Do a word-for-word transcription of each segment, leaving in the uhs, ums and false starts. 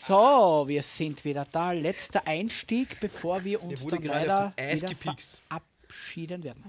So, wir sind wieder da. Letzter Einstieg, bevor wir uns dann leider wieder verabschieden werden.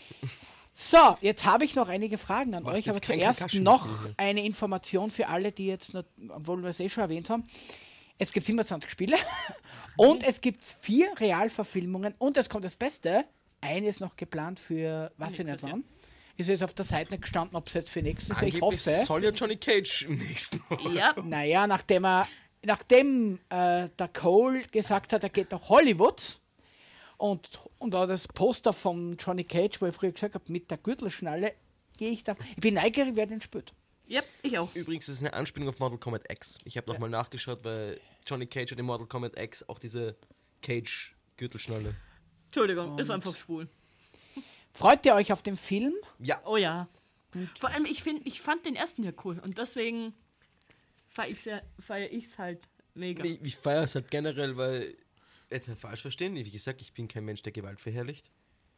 So, jetzt habe ich noch einige Fragen an euch, aber zuerst noch eine Information für alle, die jetzt, noch, obwohl wir es eh schon erwähnt haben. Es gibt siebenundzwanzig Spiele und es gibt vier Realverfilmungen und es kommt das Beste. Eine ist noch geplant für, was ich nicht wann. Ist jetzt auf der Seite nicht gestanden, ob es jetzt für nächstes Jahr, ich hoffe. Soll ja Johnny Cage im nächsten Mal. Ja. Naja, nachdem er, nachdem äh, der Cole gesagt hat, er geht nach Hollywood und, und auch das Poster von Johnny Cage, wo ich früher gesagt habe, mit der Gürtelschnalle, gehe ich da. Ich bin neugierig, wer den spielt. Ja, ich auch. Übrigens, das ist eine Anspielung auf Mortal Kombat X. Ich habe nochmal ja. nachgeschaut, weil Johnny Cage hat in Mortal Kombat X auch diese Cage-Gürtelschnalle. Entschuldigung, und ist einfach schwul. Freut ihr euch auf den Film? Ja. Oh ja. Und vor allem, ich, find, ich fand den ersten ja cool und deswegen feiere ich es feier halt mega. Ich, ich feiere es halt generell, weil, jetzt nicht falsch verstehen, wie gesagt, ich bin kein Mensch, der Gewalt verherrlicht.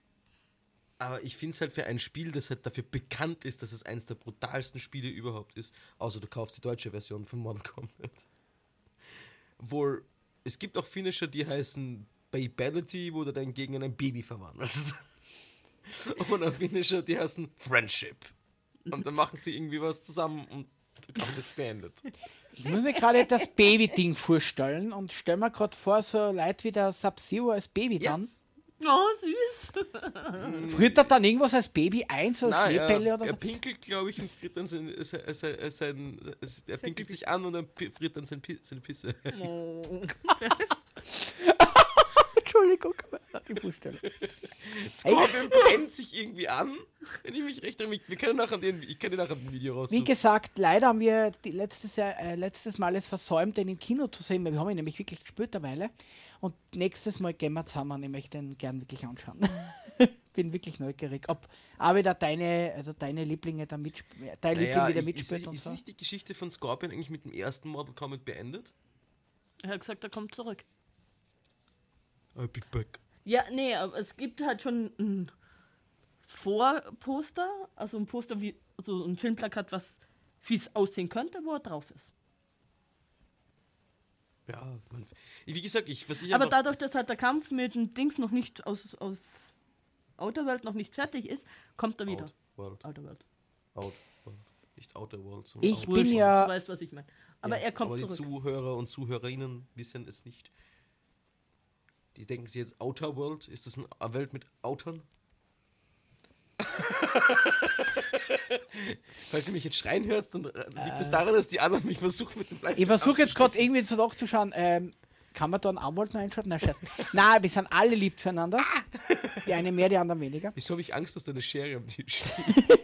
Aber ich finde es halt für ein Spiel, das halt dafür bekannt ist, dass es eines der brutalsten Spiele überhaupt ist, außer du kaufst die deutsche Version von Mortal Kombat. Wo es gibt auch Finisher, die heißen Babality, wo du dein Gegner in ein Baby verwandelst. Und ein Finisher, die heißen Friendship. Und dann machen sie irgendwie was zusammen und der Kampf ist beendet. Ich muss mir gerade das Baby-Ding vorstellen und stell mir gerade vor, so Leute wie der Sub-Zero als Baby Ja. dann. Oh, süß. Friert er dann irgendwas als Baby ein, so Nein, Schneebälle er, oder er so? pinkelt, glaube ich, und friert dann sein, sein, sein, sein, er pinkelt sich an und dann friert dann sein, seine Pisse. Oh. Entschuldigung, die Vorstellung. Scorpion brennt sich irgendwie an, wenn ich mich recht erinnere. Wir können nachher den, ich kann dir nachher ein Video raus. Wie gesagt, leider haben wir die letztes, Jahr, äh, letztes Mal es versäumt, den im Kino zu sehen, weil wir haben ihn nämlich wirklich gespielt eine Weile. Und nächstes Mal gehen wir zusammen und ich möchte den gern wirklich anschauen. Bin wirklich neugierig, ob auch wieder deine, also deine Lieblinge da mitspielen, dein naja, Liebling wieder ist, mitspielt ist, und ist so. nicht die Geschichte von Scorpion eigentlich mit dem ersten Mortal Kombat beendet? Er hat gesagt, er kommt zurück. I'll be back. Ja, nee, aber es gibt halt schon ein Vorposter, also ein Poster, wie, also ein Filmplakat, was wie es aussehen könnte, wo er drauf ist. Ja, man, wie gesagt, ich was ich Aber einfach, dadurch, dass halt der Kampf mit dem Dings noch nicht aus, aus Outer World noch nicht fertig ist, kommt er wieder. Outworld. Outer World. Outworld. Nicht Outer World, sondern Ich Outworld. bin ja- Du weißt, was ich meine. Aber Ja, er kommt aber zurück. die Zuhörer und Zuhörerinnen wissen es nicht. Die denken sich jetzt, Outer World, ist das eine Welt mit Outern? Falls du mich jetzt schreien hörst, dann liegt es äh. daran, dass die anderen mich versuchen mit dem Blei. Ich versuche jetzt gerade irgendwie so nachzuschauen, ähm, kann man da einen Anwalt noch einschauen? Nein, Scherz. Nein, wir sind alle lieb füreinander. Die eine mehr, die anderen weniger. Wieso habe ich Angst, dass da eine Schere am Tisch steht?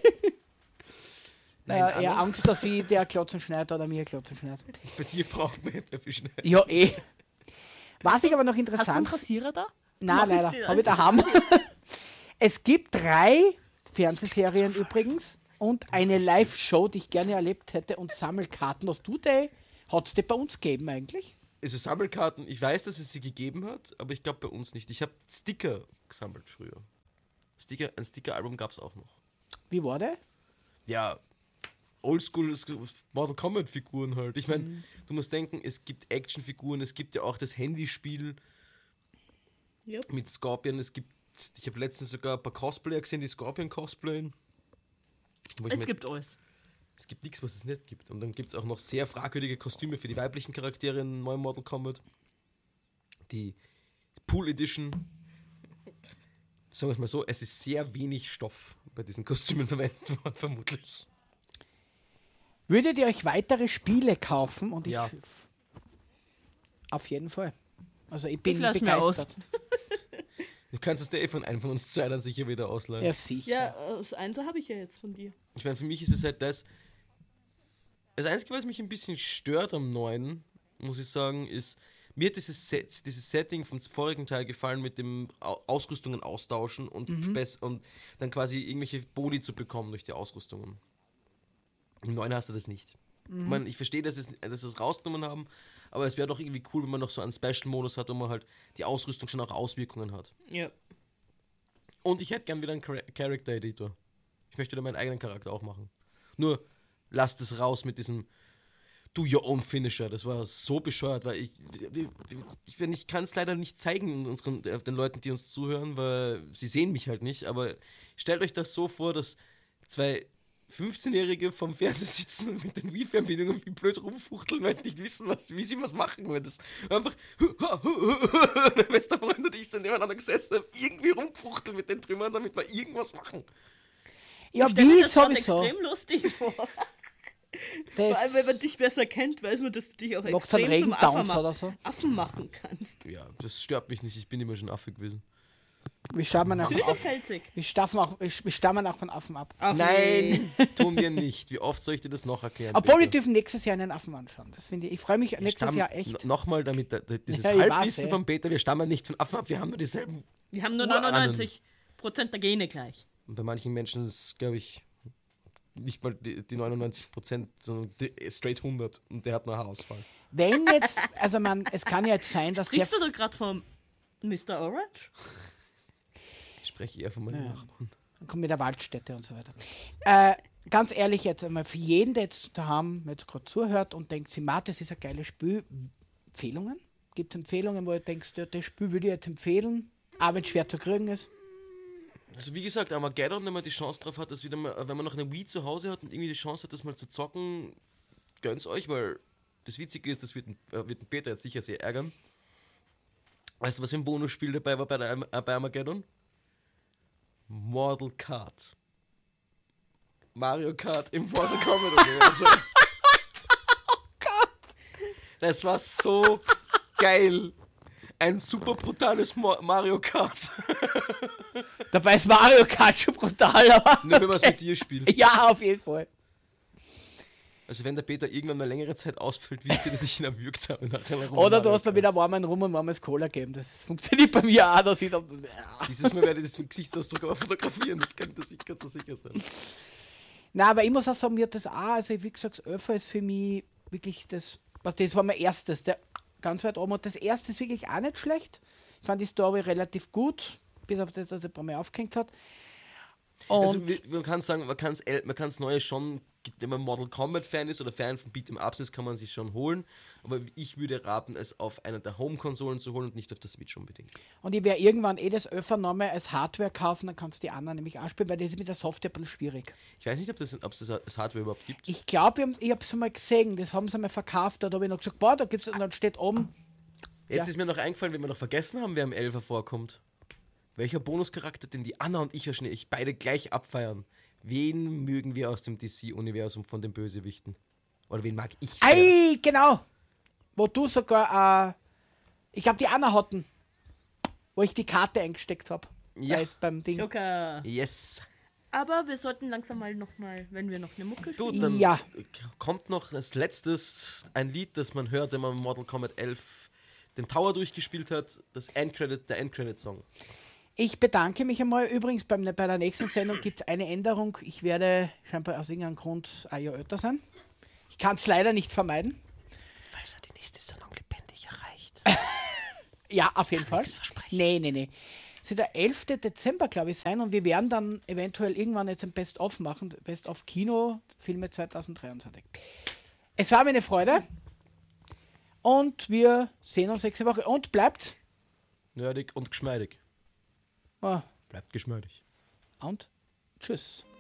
Äh, eher Angst, dass ich der Klotzen schneidet oder mir Klotzen schneidet. Bei dir braucht man nicht mehr viel schneiden. Ja, eh. Was ich aber noch Hast du einen interessant... Rasierer da? Nein, leider. Habe ich daheim. Es gibt drei Fernsehserien übrigens und eine Live-Show, die ich gerne erlebt hätte und Sammelkarten. Hast du die? Hat es die bei uns gegeben eigentlich? Also Sammelkarten, ich weiß, dass es sie gegeben hat, aber ich glaube bei uns nicht. Ich habe Sticker gesammelt früher. Sticker, ein Sticker-Album gab es auch noch. Wie war der? Ja, Oldschool Mortal Kombat Figuren halt. Ich meine, mhm. du musst denken, es gibt Actionfiguren, es gibt ja auch das Handyspiel Yep. mit Scorpion. Es gibt, ich habe letztens sogar ein paar Cosplayer gesehen, die Scorpion cosplayen. Es mit, gibt alles. Es gibt nichts, was es nicht gibt. Und dann gibt es auch noch sehr fragwürdige Kostüme für die weiblichen Charaktere in neuen Mortal Kombat. Die Pool Edition. Sagen wir es mal so, es ist sehr wenig Stoff bei diesen Kostümen verwendet worden, vermutlich. Würdet ihr euch weitere Spiele kaufen? Und ich Ja. Auf jeden Fall. Also ich bin Ich lass mir aus. begeistert. Du kannst es dir eh von einem von uns zwei dann sicher wieder ausleihen. Ja, sicher. Ja, das Einser habe ich ja jetzt von dir. Ich meine, für mich ist es halt das. Das Einzige, was mich ein bisschen stört am neuen, muss ich sagen, ist, mir hat dieses, Set, dieses Setting vom vorigen Teil gefallen mit dem Au- Ausrüstungen austauschen und, Mhm. spes- und dann quasi irgendwelche Boni zu bekommen durch die Ausrüstungen. Im neuen hast du das nicht. Mhm. Ich meine, ich verstehe, dass sie es, dass sie es rausgenommen haben, aber es wäre doch irgendwie cool, wenn man noch so einen Special-Modus hat, wo man halt die Ausrüstung schon auch Auswirkungen hat. Ja. Und ich hätte gern wieder einen Char- Character-Editor. Ich möchte wieder meinen eigenen Charakter auch machen. Nur lasst es raus mit diesem Do Your Own Finisher. Das war so bescheuert, weil ich, ich, ich, ich kann es leider nicht zeigen unseren, den Leuten, die uns zuhören, weil sie sehen mich halt nicht, aber stellt euch das so vor, dass zwei fünfzehnjährige vom Fernseher sitzen und mit den Wii-Fernbedienungen wie blöd rumfuchteln, weil sie nicht wissen, was, wie sie was machen wollen. Das war einfach der beste Freund und ich sind nebeneinander gesessen und haben irgendwie rumgefuchtelt mit den Trümmern, damit wir irgendwas machen. Ja, wie sowieso. Extrem lustig vor. Das vor allem, wenn man dich besser kennt, weiß man, dass du dich auch extrem zum Affen, ma- so. Affen machen kannst. Ja, das stört mich nicht. Ich bin immer schon Affe gewesen. Wir stammen auch, Süß von und felsig. Wir, auch, wir stammen auch von Affen ab. Affen. Nein, tun wir nicht. Wie oft soll ich dir das noch erklären? Obwohl, wir dürfen nächstes Jahr einen Affen anschauen. Das finde ich. Ich freue mich wir nächstes Jahr echt. N- Nochmal damit, da, dieses ja, Halbwissen von Peter, wir stammen nicht von Affen ab, wir haben nur dieselben. Wir haben nur neunundneunzig Prozent der Gene gleich. Und bei manchen Menschen ist, glaube ich, nicht mal die, die neunundneunzig Prozent, sondern die, straight hundert und der hat nur Haarausfall. Wenn jetzt, also man, es kann ja jetzt sein, dass... Sprichst du da gerade vom Mister Orange? Ich spreche eher von meinem ja. Nachbarn. Dann kommt mit der Waldstätte und so weiter. Äh, ganz ehrlich jetzt einmal, für jeden, der jetzt daheim jetzt gerade zuhört und denkt, sie Martin, das ist ein geiles Spiel, Empfehlungen? Gibt es Empfehlungen, wo du denkst, das Spiel würde ich jetzt empfehlen, auch wenn es schwer zu kriegen ist? Also wie gesagt, Armageddon, wenn man die Chance drauf hat, dass wieder mal, wenn man noch eine Wii zu Hause hat und irgendwie die Chance hat, das mal zu zocken, gönn's euch, weil das Witzige ist, das wird, äh, wird Peter jetzt sicher sehr ärgern. Weißt du, was für ein Bonusspiel dabei war bei, der, äh, bei Armageddon? Mortal Kart. Mario Kart im Mortal Kombat Universum. Oh Gott! Das war so geil. Ein super brutales Mo- Mario Kart. Dabei ist Mario Kart schon brutal, aber... Nur wenn man es mit dir spielt. Ja, auf jeden Fall. Also wenn der Peter irgendwann mal längere Zeit ausfällt, wisst ihr, dass ich ihn erwürgt habe. Oder du hast mir wieder warmen Rum und warmes Cola gegeben. Das funktioniert bei mir auch. Dass ich dann, ja. Dieses Mal werde ich das Gesichtsausdruck aber fotografieren. Das kann das sicher, das sicher sein. Nein, aber ich muss auch sagen, mir das auch, also wie gesagt, das Öffer ist für mich wirklich das, was das war mein erstes, der ganz weit oben. Und das erste ist wirklich auch nicht schlecht. Ich fand die Story relativ gut, bis auf das, dass er ein paar Mal aufgehängt hat. Und also, man kann sagen, man kann es man kann's Neue schon, wenn man Mortal Kombat Fan ist oder Fan von Beat'em Ups ist, kann man sich schon holen. Aber ich würde raten, es auf einer der Home-Konsolen zu holen und nicht auf der Switch unbedingt. Und ich werde irgendwann eh das Öffer nochmal als Hardware kaufen, dann kannst du die anderen nämlich auch spielen, weil das ist mit der Software ein bisschen schwierig. Ich weiß nicht, ob es das, das, das Hardware überhaupt gibt. Ich glaube, ich habe es mal gesehen, das haben sie mal verkauft, da habe ich noch gesagt, boah, da gibt es, und dann steht oben. Jetzt ja. ist mir noch eingefallen, wenn wir noch vergessen haben, wer im Elfer vorkommt. Welcher Bonuscharakter, den die Anna und ich wahrscheinlich beide gleich abfeiern? Wen mögen wir aus dem D C-Universum von den Bösewichten? Oder wen mag ich sehr? Ei, genau! Wo du sogar, äh, ich glaube, die Anna hatten, wo ich die Karte eingesteckt habe. Ja. Beim Ding. Joker. Yes. Aber wir sollten langsam mal nochmal, wenn wir noch eine Mucke spielen. Gut, dann ja. kommt noch als letztes ein Lied, das man hört, wenn man Mortal Kombat elf den Tower durchgespielt hat, das Endcredit, der Endcredit-Song. Ich bedanke mich einmal. Übrigens, beim, bei der nächsten Sendung gibt es eine Änderung. Ich werde scheinbar aus irgendeinem Grund ein Jahr älter sein. Ich kann es leider nicht vermeiden. Weil es die nächste Sendung lebendig erreicht. Ja, auf jeden kann Fall. Nee, nee, nee. Es wird der elfte Dezember, glaube ich, sein und wir werden dann eventuell irgendwann jetzt ein Best-of machen. Best-of Kino, Filme zwanzig dreiundzwanzig. Es war mir eine Freude. Und wir sehen uns nächste Woche. Und bleibt nerdig und geschmeidig. Oh. Bleibt geschmeidig. Und tschüss.